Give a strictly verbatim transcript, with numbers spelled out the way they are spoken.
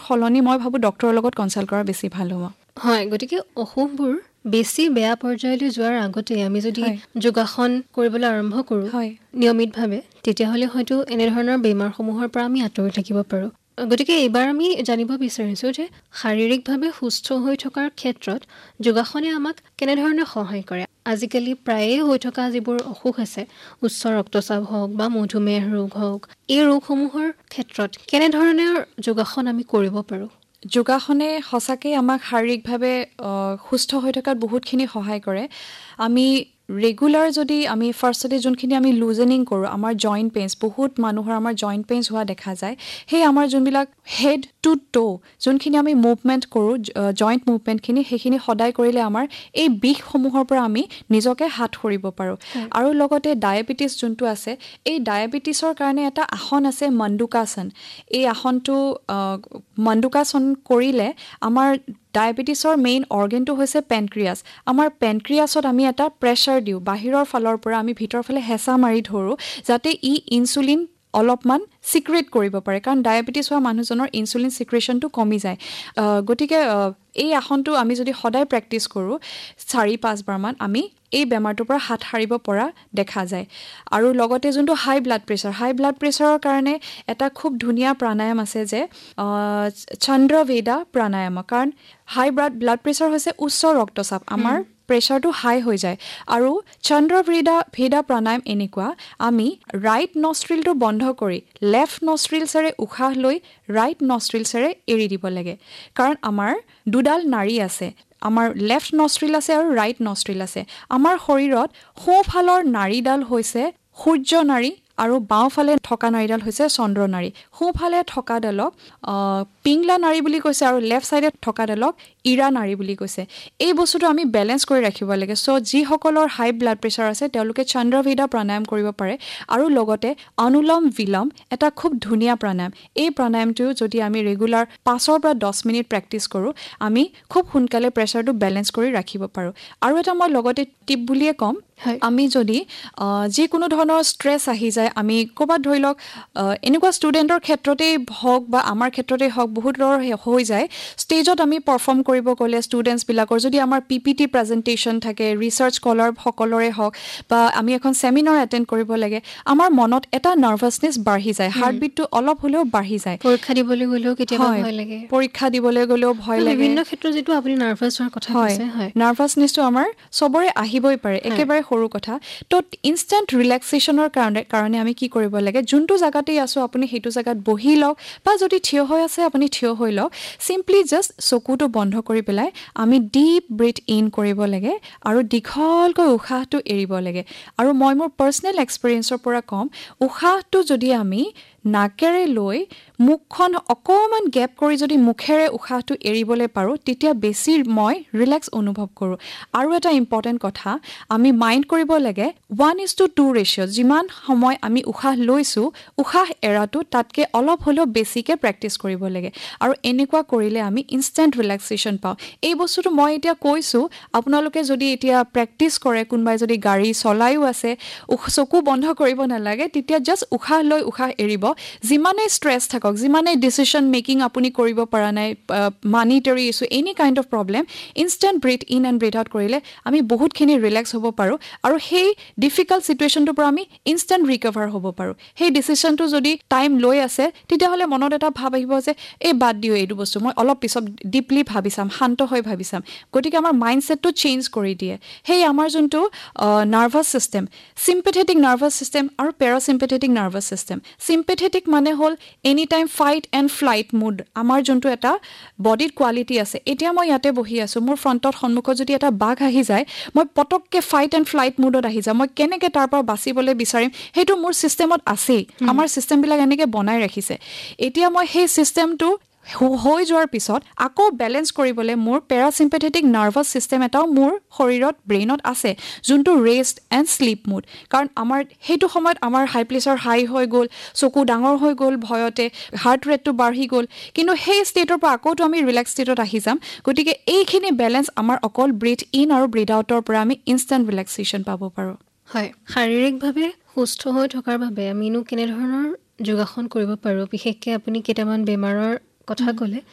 সলনি মই ভাবো ডক্টৰৰ লগত কনসাল্ট কৰা বেছি ভাল হ'ব হয় গতিকে অসুখবোৰ বেছি বেয়া পৰ্যায়লৈ যোৱাৰ আগতে আমি যদি যোগাসন কৰিবলৈ আৰম্ভ কৰোঁ নিয়মিতভাৱে তেতিয়াহ'লে হয়তো এনে ধৰণৰ বেমাৰসমূহৰ পৰা আমি আঁতৰি থাকিব পাৰোঁ গতিকে এইবাৰ আমি জানিব বিচাৰিছোঁ যে শাৰীৰিকভাৱে সুস্থ হৈ থকাৰ ক্ষেত্ৰত যোগাসনে আমাক কেনেধৰণে সহায় কৰে আজিকালি প্ৰায়ে হৈ থকা যিবোৰ অসুখ আছে উচ্চ ৰক্তচাপ হওক বা মধুমেহ ৰোগ হওক এই ৰোগসমূহৰ ক্ষেত্ৰত কেনেধৰণৰ যোগাসন আমি কৰিব পাৰোঁ যোগাসনে সঁচাকৈ আমাক শাৰীৰিকভাৱে সুস্থ হৈ থকাত বহুতখিনি সহায় কৰে আমি ৰেগুলাৰ যদি আমি ফাৰ্ষ্টতে যোনখিনি আমি লুজেনিং কৰোঁ আমাৰ জইণ্ট পেইনছ বহুত মানুহৰ আমাৰ জইণ্ট পেইনছ হোৱা দেখা যায় সেই আমাৰ যোনবিলাক হেড টু টো যোনখিনি আমি মুভমেণ্ট কৰোঁ জইণ্ট মুভমেণ্টখিনি সেইখিনি সদায় কৰিলে আমাৰ এই বিষসমূহৰ পৰা আমি নিজকে হাত সৰিব পাৰোঁ আৰু লগতে ডায়েবেটিছ যোনটো আছে এই ডায়েবেটিছৰ কাৰণে এটা আসন আছে মণ্ডুকাসন এই আসনটো মণ্ডুকাসন কৰিলে আমাৰ ডায়েবেটিছৰ মেইন অৰ্গেনটো হৈছে পেনক্ৰিয়াছ আমাৰ পেনক্ৰিয়াছত আমি এটা প্ৰেছাৰ দিওঁ বাহিৰৰ ফালৰ পৰা আমি ভিতৰৰ ফালে হেঁচা মাৰি ধৰোঁ যাতে ই ইনচুলিন অলপমান সিক্ৰেট কৰিব পাৰে কাৰণ ডায়েবেটিছ হোৱা মানুহজনৰ ইনচুলিন সিক্ৰেশ্যনটো কমি যায় গতিকে এই আসনটো আমি যদি সদায় প্ৰেক্টিছ কৰোঁ চাৰি পাঁচবাৰমান আমি এই বেমাৰটোৰ পৰা হাত সাৰিব পৰা দেখা যায় আৰু লগতে যোনটো হাই ব্লাড প্ৰেছাৰ হাই ব্লাড প্ৰেছাৰৰ কাৰণে এটা খুব ধুনীয়া প্ৰাণায়াম আছে যে চন্দ্ৰভেদা প্ৰাণায়াম কাৰণ হাই ব্লাড ব্লাড প্ৰেছাৰ হৈছে উচ্চ ৰক্তচাপ আমাৰ প্ৰেছাৰটো হাই হৈ যায় আৰু চন্দ্ৰভেদা ভেদা প্ৰাণায়াম এনেকুৱা আমি ৰাইট নষ্ট্ৰিলটো বন্ধ কৰি লেফ্ট নষ্ট্ৰিলছেৰে উশাহ লৈ ৰাইট নষ্ট্ৰিলছেৰে এৰি দিব লাগে কাৰণ আমাৰ দুডাল নাড়ী আছে আমাৰ লেফ্ট নষ্ট্ৰিল আছে আৰু ৰাইট নষ্ট্ৰিল আছে আমাৰ শৰীৰত সোঁফালৰ নাড়ীডাল হৈছে সূৰ্য নাড়ী আৰু বাওঁফালে থকা নাড়ীডাল হৈছে চন্দ্ৰ নাড়ী সোঁফালে থকাডালক পিংলা নাড়ী বুলি কৈছে আৰু লেফ্ট চাইডে থকাডালক ইৰা নাড়ী বুলি কৈছে এই বস্তুটো আমি বেলেঞ্চ কৰি ৰাখিব লাগে চ' যিসকলৰ হাই ব্লাড প্ৰেছাৰ আছে তেওঁলোকে চন্দ্ৰভেদা প্ৰাণায়াম কৰিব পাৰে আৰু লগতে অনুলম বিলম এটা খুব ধুনীয়া প্ৰাণায়াম এই প্ৰাণায়ামটো যদি আমি ৰেগুলাৰ পাঁচৰ পৰা দহ মিনিট প্ৰেক্টিছ কৰোঁ আমি খুব সোনকালে প্ৰেছাৰটো বেলেঞ্চ কৰি ৰাখিব পাৰোঁ আৰু এটা মই লগতে টিপ বুলিয়ে ক'ম আমি যদি যিকোনো ধৰণৰ ষ্ট্ৰেছ আহি যায় আমি ক'ৰবাত ধৰি লওক এনেকুৱা ষ্টুডেণ্টৰ ক্ষেত্ৰতেই হওক বা আমাৰ ক্ষেত্ৰতেই হওক বহুত ধৰণৰ হৈ যায় ষ্টেজত আমি পাৰফৰ্ম কৰিব গ'লে ষ্টুডেণ্টছবিলাকৰ যদি আমাৰ পি পি টি প্ৰেজেণ্টেশ্যন থাকে ৰিচাৰ্চ স্কলাৰ সকলৰে হওক বা আমি এখন ছেমিনাৰ এটেণ্ড কৰিব লাগে আমাৰ মনত এটা নাৰ্ভাছনেছ বাঢ়ি যায় হাৰ্টবিটটো অলপ হ'লেও বাঢ়ি যায় পৰীক্ষা দিবলৈ গ'লেও কেতিয়াবা ভয় লাগে পৰীক্ষা দিবলৈ গ'লেও ভয় লাগে বিভিন্ন ক্ষেত্ৰত যেটো আপুনি নাৰ্ভাছ হোৱাৰ কথা কৈছে হয় নাৰ্ভাছনেছটো আমাৰ চবৰে আহিবই পাৰে একেবাৰে সৰু কথা তো ইনষ্টেণ্ট ৰিলেক্সেশ্যনৰ কাৰণে কাৰণে আমি কি কৰিব লাগে যোনটো জাগাতেই আছো আপুনি সেইটো জাগাত বহি লওক বা যদি থিয় হৈ আছে আপুনি থিয় হৈ লওক সিম্পলি জাষ্ট চকুটো বন্ধ কৰি পেলাই আমি ডিপ ব্ৰেথ ইন কৰিব লাগে আৰু দীঘলকৈ উশাহটো এৰিব লাগে আৰু মই মোৰ পাৰ্চনেল এক্সপেৰিয়েন্সৰ পৰা কম উশাহটো যদি আমি নাকেৰে লৈ মুখখন অকমান গেপ কৰি যদি মুখেৰে উশাহটো এৰিবলৈ পাৰোঁ তেতিয়া বেছি মই ৰিলেক্স অনুভৱ কৰোঁ আৰু এটা ইম্পৰ্টেণ্ট কথা আমি মাইণ্ড কৰিব লাগে one is two two ratio' যিমান সময় আমি উশাহ লৈছোঁ উশাহ এৰাটো তাতকৈ অলপ হ'লেও বেছিকৈ প্ৰেক্টিছ কৰিব লাগে আৰু এনেকুৱা কৰিলে আমি ইনষ্টেণ্ট ৰিলেক্সেশ্যন পাওঁ এই বস্তুটো মই এতিয়া কৈছোঁ আপোনালোকে যদি এতিয়া প্ৰেক্টিছ কৰে কোনোবাই যদি গাড়ী চলায়ো আছে চকু বন্ধ কৰিব নালাগে তেতিয়া জাষ্ট উশাহ লৈ উশাহ এৰিব যিমানেই ষ্ট্ৰেছ থাকক যিমানেই ডিচিশ্যন মেকিং আপুনি কৰিব পৰা নাই মানিটাৰী issue any kind of problem instant breath in and breath out কৰিলে আমি বহুতখিনি ৰিলেক্স হ'ব পাৰোঁ আৰু সেই ডিফিকাল্ট চিটুৱেশ্যনটোৰ পৰা আমি ইনষ্টেণ্ট ৰিকভাৰ হ'ব পাৰোঁ সেই ডিচিশ্যনটো যদি টাইম লৈ আছে তেতিয়াহ'লে মনত এটা ভাৱ আহিব যে এই বাদ দিওঁ এইটো বস্তু মই অলপ পিছত ডিপলি ভাবি চাম শান্ত হৈ ভাবি চাম গতিকে আমাৰ মাইণ্ডছেটটো চেঞ্জ কৰি দিয়ে সেই আমাৰ যোনটো nervous system sympathetic nervous system আৰু পেৰাচিম্পেথেটিক নাৰ্ভাছ ছিষ্টেম চিম্পেথেটিক মানে হ'ল any time fight and flight mode আমাৰ যোনটো এটা বডিত কোৱালিটি আছে এতিয়া মই ইয়াতে বহি আছোঁ মোৰ ফ্ৰণ্টত সন্মুখত যদি এটা বাঘ আহি যায় মই পটককৈ ফাইট এণ্ড ফ্লাইট মুডত আহি যাম মই কেনেকৈ তাৰ পৰা বাচিবলৈ বিচাৰিম সেইটো মোৰ ছিষ্টেমত আছেই আমাৰ ছিষ্টেমবিলাক এনেকৈ বনাই ৰাখিছে এতিয়া মই সেই ছিষ্টেমটো হৈ যোৱাৰ পিছত আকৌ বেলেঞ্চ কৰিবলৈ মোৰ পেৰাচিম্পেথেটিক নাৰ্ভাছ ছিষ্টেম এটাও মোৰ শৰীৰত ব্ৰেইনত আছে যোনটো ৰেষ্ট এণ্ড শ্লিপ মুড কাৰণ আমাৰ সেইটো সময়ত আমাৰ হাই প্ৰেছাৰ হাই হৈ গ'ল চকু ডাঙৰ হৈ গ'ল ভয়তে হাৰ্ট ৰেটটো বাঢ়ি গ'ল কিন্তু সেই ষ্টেটৰ পৰা আকৌতো আমি ৰিলেক্স ষ্টেটত আহি যাম গতিকে এইখিনি বেলেঞ্চ আমাৰ অকল ব্ৰেথ ইন আৰু ব্ৰেথ আউটৰ পৰা আমি ইনষ্টেণ্ট ৰিলেক্সেশ্যন পাব পাৰোঁ হয় শাৰীৰিকভাৱে সুস্থ হৈ থকাৰ বাবে আমিনো কেনেধৰণৰ যোগাসন কৰিব পাৰোঁ বিশেষকৈ আপুনি কেইটামান বেমাৰৰ কথা ক'লে